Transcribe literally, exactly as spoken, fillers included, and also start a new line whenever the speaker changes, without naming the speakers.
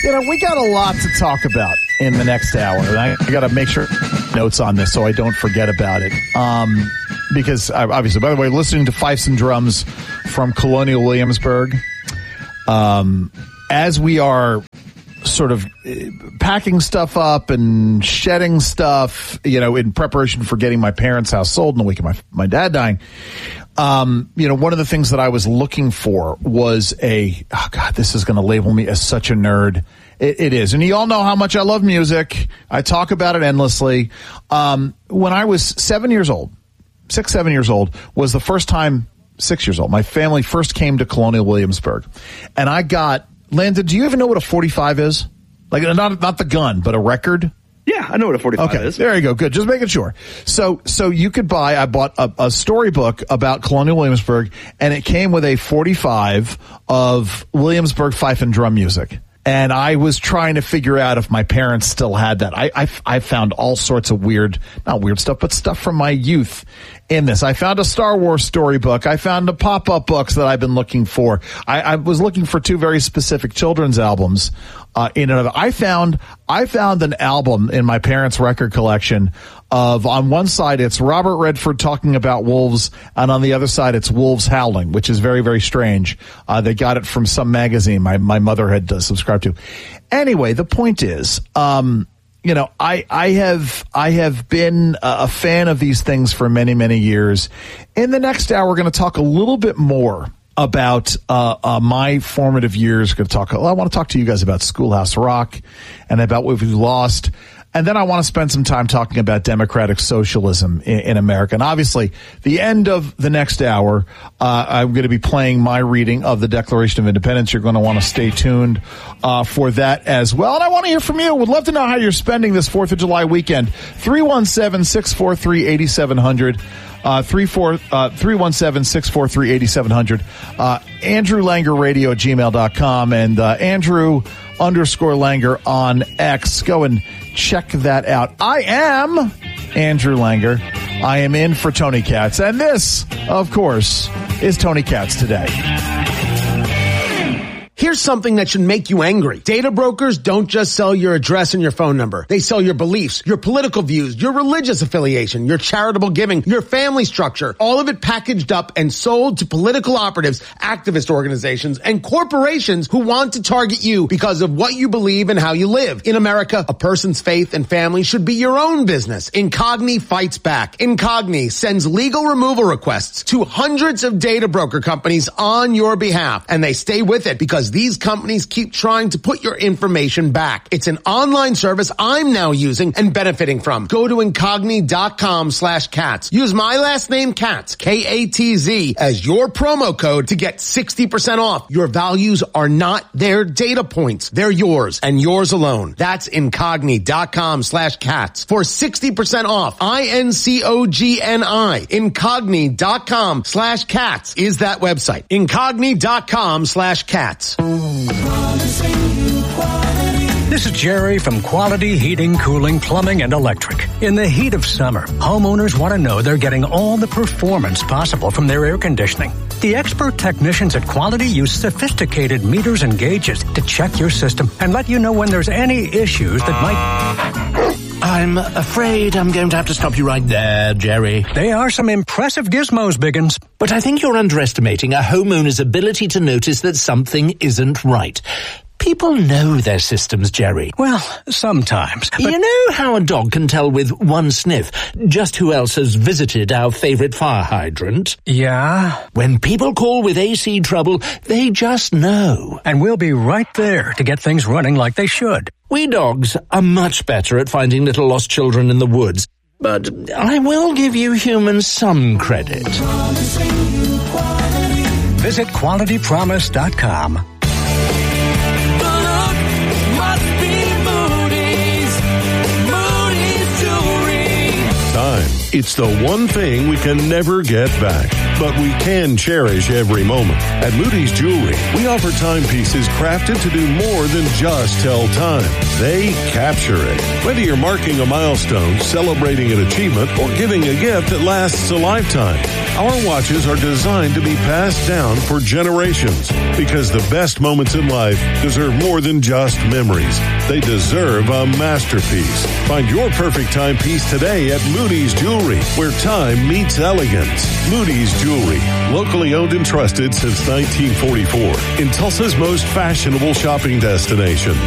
You know, we got a lot to talk about in the next hour. And I, I got to make sure notes on this so I don't forget about it. Um, because I, obviously, by the way, listening to Fifes and Drums from Colonial Williamsburg, um, as we are sort of packing stuff up and shedding stuff, you know, in preparation for getting my parents' house sold in the week of my, my dad dying. Um, you know, one of the things that I was looking for was a, oh God, this is going to label me as such a nerd. It, it is. And you all know how much I love music. I talk about it endlessly. Um, when I was seven years old, six, seven years old, was the first time, six years old, my family first came to Colonial Williamsburg. And I got, Landon, do you even know what a forty-five is? Like, not, not the gun, but a record?
Yeah, I know what a forty-five
okay,
is.
There you go. Good. Just making sure. So, so you could buy, I bought a, a storybook about Colonial Williamsburg, and it came with a forty-five of Williamsburg fife and drum music. And I was trying to figure out if my parents still had that. I, I, I found all sorts of weird, not weird stuff, but stuff from my youth in this. I found a Star Wars storybook. I found the pop-up books that I've been looking for. I, I was looking for two very specific children's albums. Uh, in another, I found, I found an album in my parents' record collection of, on one side, it's Robert Redford talking about wolves, and on the other side, it's wolves howling, which is very, very strange. Uh, they got it from some magazine my, my mother had uh, subscribed to. Anyway, the point is, um, you know, I, I have, I have been a fan of these things for many, many years. In the next hour, we're going to talk a little bit more about uh, uh, my formative years. Going to talk. Well, I want to talk to you guys about Schoolhouse Rock and about what we've lost. And then I want to spend some time talking about democratic socialism in, in America. And obviously, the end of the next hour, uh, I'm going to be playing my reading of the Declaration of Independence. You're going to want to stay tuned uh, for that as well. And I want to hear from you. Would love to know how you're spending this fourth of July weekend. three one seven, six four three, eight seven zero zero. Uh, three four uh, three one seven six four three eighty seven hundred. Uh, Andrew Langer Radio at gmail dot com and uh, Andrew underscore Langer on X. Go and check that out. I am Andrew Langer. I am in for Tony Katz, and this, of course, is Tony Katz Today.
Here's something that should make you angry. Data brokers don't just sell your address and your phone number. They sell your beliefs, your political views, your religious affiliation, your charitable giving, your family structure. All of it packaged up and sold to political operatives, activist organizations, and corporations who want to target you because of what you believe and how you live. In America, a person's faith and family should be your own business. Incogni fights back. Incogni sends legal removal requests to hundreds of data broker companies on your behalf, and they stay with it because these companies keep trying to put your information back. It's an online service I'm now using and benefiting from. Go to incogni.com slash cats. Use my last name, Katz, K A T Z, as your promo code to get sixty percent off. Your values are not their data points. They're yours and yours alone. That's incogni.com slash cats for sixty percent off. I N C O G N I. Incogni.com slash cats is that website. Incogni.com slash cats.
This is Jerry from Quality Heating, Cooling, Plumbing, and Electric. In the heat of summer, homeowners want to know they're getting all the performance possible from their air conditioning. The expert technicians at Quality use sophisticated meters and gauges to check your system and let you know when there's any issues that might...
I'm afraid I'm going to have to stop you right there, Jerry.
They are some impressive gizmos, Biggins.
But I think you're underestimating a homeowner's ability to notice that something isn't right. People know their systems, Jerry.
Well, sometimes. But...
You know how a dog can tell with one sniff just who else has visited our favorite fire hydrant?
Yeah?
When people call with A C trouble, they just know.
And we'll be right there to get things running like they should.
We dogs are much better at finding little lost children in the woods, but I will give you humans some credit.
Visit quality promise dot com.
Time. It's the one thing we can never get back.
but we can cherish every moment. At Moody's Jewelry, we offer timepieces crafted to do more than just tell time. They capture it. Whether you're marking a milestone, celebrating an achievement, or giving a gift that lasts a lifetime, our watches are designed to be passed down for generations, because the best moments in life deserve more than just memories. They deserve a masterpiece. Find your perfect timepiece today at Moody's Jewelry, where time meets elegance. Moody's Jewelry, locally owned and trusted since nineteen forty-four, in Tulsa's most fashionable shopping destination.